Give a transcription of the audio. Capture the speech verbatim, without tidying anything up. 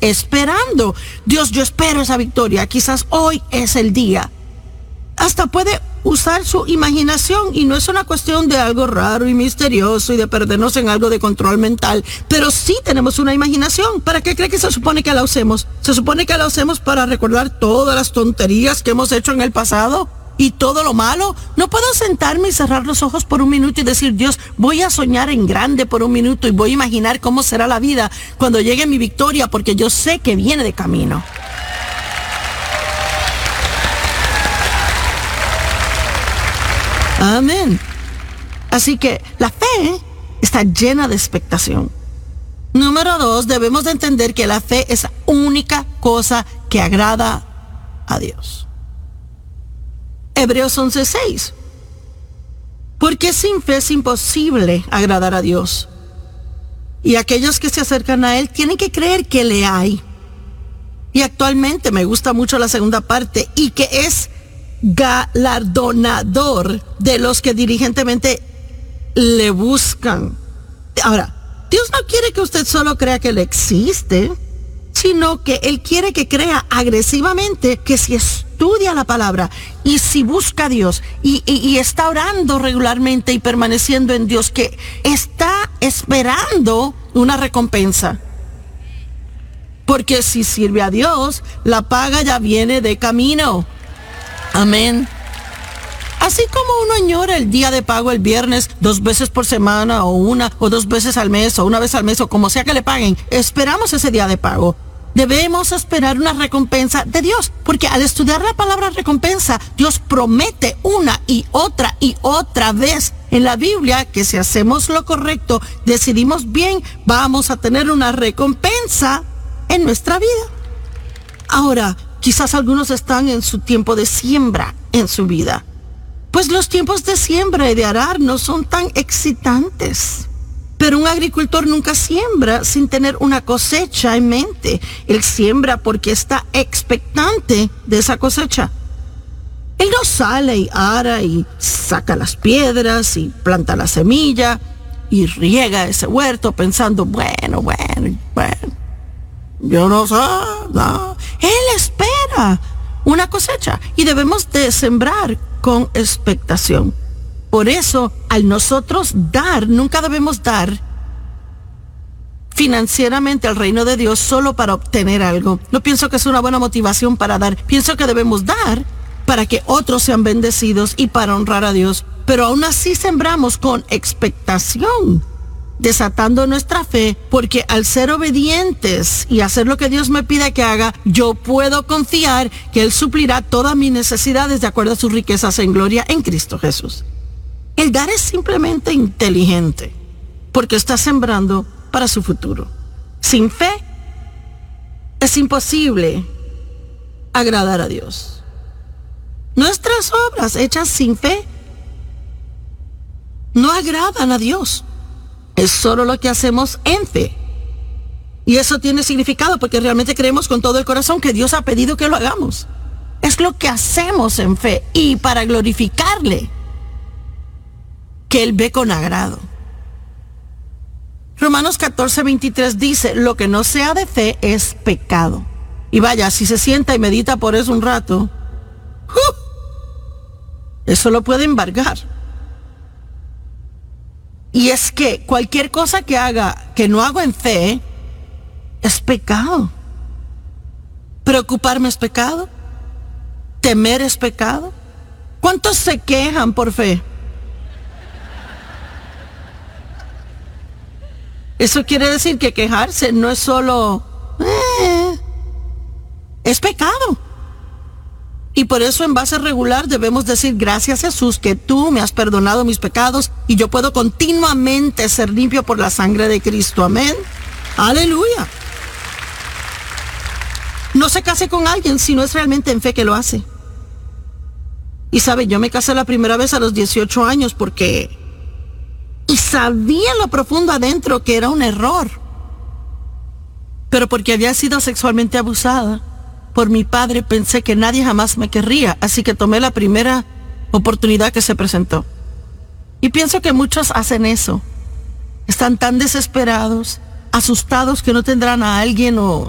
esperando. Dios, yo espero esa victoria. Quizás hoy es el día. Hasta puede usar su imaginación y no es una cuestión de algo raro y misterioso y de perdernos en algo de control mental, pero sí tenemos una imaginación. ¿Para qué cree que se supone que la usemos? Se supone que la usemos para recordar todas las tonterías que hemos hecho en el pasado y todo lo malo. No puedo sentarme y cerrar los ojos por un minuto y decir, Dios, voy a soñar en grande por un minuto y voy a imaginar cómo será la vida cuando llegue mi victoria, porque yo sé que viene de camino. Amén. Así que la fe está llena de expectación. Número dos, debemos de entender que la fe es la única cosa que agrada a Dios. Hebreos once seis. Porque sin fe es imposible agradar a Dios. Y aquellos que se acercan a Él tienen que creer que le hay. Y actualmente me gusta mucho la segunda parte, y que es galardonador de los que diligentemente le buscan. Ahora, Dios no quiere que usted solo crea que Él existe, sino que Él quiere que crea agresivamente que si estudia la palabra y si busca a Dios y, y, y está orando regularmente y permaneciendo en Dios, que está esperando una recompensa. Porque si sirve a Dios, la paga ya viene de camino. Amén. Así como uno añora el día de pago el viernes dos veces por semana o una o dos veces al mes o una vez al mes o como sea que le paguen, esperamos ese día de pago. Debemos esperar una recompensa de Dios, porque al estudiar la palabra recompensa, Dios promete una y otra y otra vez en la Biblia que si hacemos lo correcto, decidimos bien, vamos a tener una recompensa en nuestra vida. Ahora, quizás algunos están en su tiempo de siembra en su vida. Pues los tiempos de siembra y de arar no son tan excitantes. Pero un agricultor nunca siembra sin tener una cosecha en mente. Él siembra porque está expectante de esa cosecha. Él no sale y ara y saca las piedras y planta la semilla y riega ese huerto pensando, bueno, bueno, bueno. Yo no sé, no. Él espera una cosecha y debemos de sembrar con expectación. Por eso, al nosotros dar, nunca debemos dar financieramente al reino de Dios solo para obtener algo. No pienso que es una buena motivación para dar. Pienso que debemos dar para que otros sean bendecidos y para honrar a Dios. Pero aún así sembramos con expectación, desatando nuestra fe, porque al ser obedientes y hacer lo que Dios me pide que haga, yo puedo confiar que Él suplirá todas mis necesidades de acuerdo a sus riquezas en gloria en Cristo Jesús. El dar es simplemente inteligente, porque está sembrando para su futuro. Sin fe, es imposible agradar a Dios. Nuestras obras hechas sin fe no agradan a Dios. Es solo lo que hacemos en fe. Y eso tiene significado porque realmente creemos con todo el corazón que Dios ha pedido que lo hagamos. Es lo que hacemos en fe y para glorificarle, que Él ve con agrado. Romanos catorce veintitrés dice, lo que no sea de fe es pecado. Y vaya, si se sienta y medita por eso un rato, ¡uh! Eso lo puede embargar. Y es que cualquier cosa que haga, que no hago en fe, es pecado. Preocuparme es pecado. Temer es pecado. ¿Cuántos se quejan por fe? Eso quiere decir que quejarse no es solo... Eh, es pecado. Y por eso en base regular debemos decir, gracias Jesús, que tú me has perdonado mis pecados y yo puedo continuamente ser limpio por la sangre de Cristo. Amén. Aleluya. No se case con alguien si no es realmente en fe que lo hace. Y sabe, yo me casé la primera vez a los dieciocho años porque... Y sabía en lo profundo adentro que era un error. Pero porque había sido sexualmente abusada por mi padre, pensé que nadie jamás me querría, así que tomé la primera oportunidad que se presentó. Y pienso que muchos hacen eso. Están tan desesperados, asustados que no tendrán a alguien o